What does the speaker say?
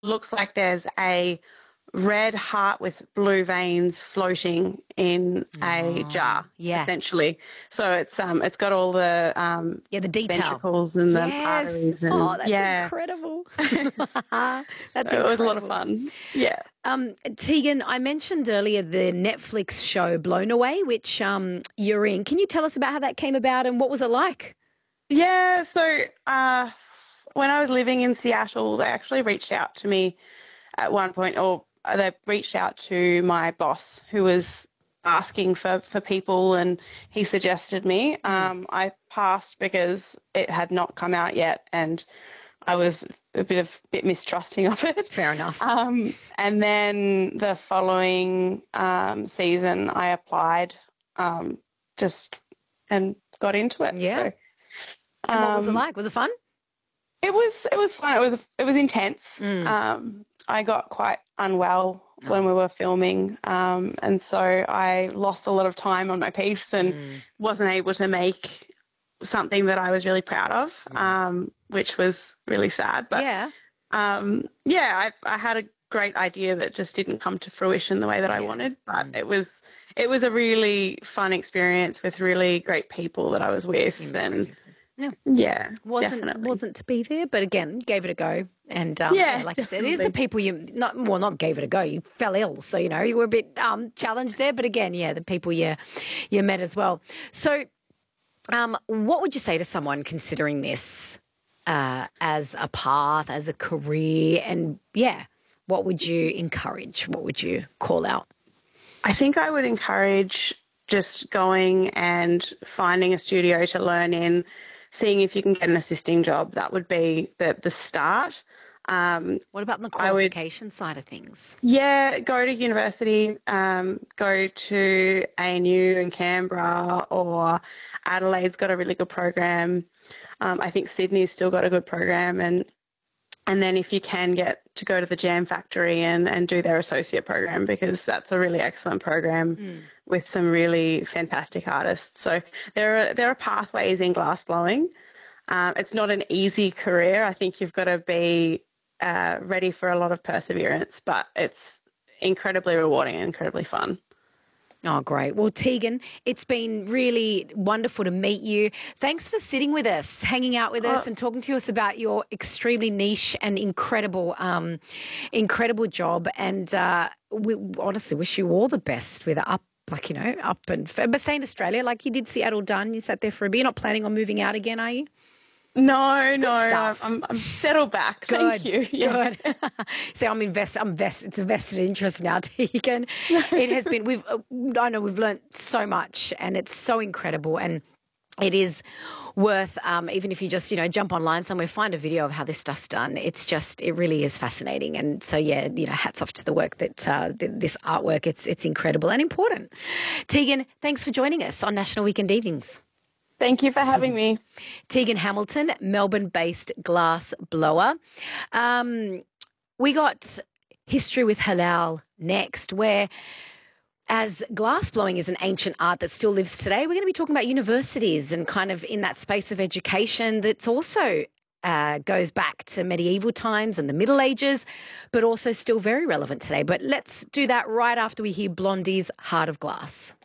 looks like there's a red heart with blue veins floating in a Oh, jar, yeah. essentially. So it's got all the Yeah, the detail. ventricles and the Yes. arteries, Oh, and that's yeah, incredible. it That's was a lot of incredible. fun. Yeah. Tegan, I mentioned earlier the Netflix show Blown Away, which you're in. Can you tell us about how that came about and what was it like? Yeah, so when I was living in Seattle, they actually reached out to me at one point, or they reached out to my boss who was asking for people, and he suggested me. I passed because it had not come out yet, and I was a bit mistrusting of it. Fair enough. And then the following season, I applied just and got into it. Yeah. So. And what was it Um, like? Was it fun? it was fun. It was intense. Mm. I got quite unwell when Oh. we were filming, and so I lost a lot of time on my piece and wasn't able to make something that I was really proud of, which was really sad. But Yeah. yeah, I had a great idea that just didn't come to fruition the way that I Yeah. wanted. But it was a really fun experience with really great people that I was with, You met great and people. Yeah. yeah, Wasn't definitely. wasn't to be there, but again, gave it a go. And yeah, Yeah, like I said, it is the definitely. people you not gave it a go. You fell ill, so you were a bit challenged there. But again, yeah, the people you met as well. So, what would you say to someone considering this as a path, as a career, and yeah, what would you encourage? What would you call out? I think I would encourage just going and finding a studio to learn in, seeing if you can get an assisting job. That would be the start. What about the I would, qualification side of things? yeah, go to university, go to ANU in Canberra, or Adelaide's got a really good program. I think Sydney's still got a good program, and then if you can get to go to the Jam Factory and do their associate program, because that's a really excellent program with some really fantastic artists. So there are pathways in glass blowing. It's not an easy career. I think you've got to be ready for a lot of perseverance, but it's incredibly rewarding and incredibly fun. Oh, great. Well, Tegan, it's been really wonderful to meet you. Thanks for sitting with us, hanging out with us and talking to us about your extremely niche and incredible job. And we honestly wish you all the best with up, but stay in Australia, like you did Seattle done. You sat there for a bit. You're not planning on moving out again, are you? No, no, Stuff. I'm settled back. Good, Thank you. Yeah. good. See, it's a vested interest now, Tegan. It has been, I know we've learned so much and it's so incredible, and it is worth, even if you just, jump online somewhere, find a video of how this stuff's done. It really is fascinating. And so, yeah, hats off to the work that, this artwork, it's incredible and important. Tegan, thanks for joining us on National Weekend Evenings. Thank you for having me. Tegan Hamilton, Melbourne-based glass blower. We got History with Halal next, where as glass blowing is an ancient art that still lives today, we're going to be talking about universities and kind of in that space of education that's also goes back to medieval times and the Middle Ages, but also still very relevant today. But let's do that right after we hear Blondie's Heart of Glass.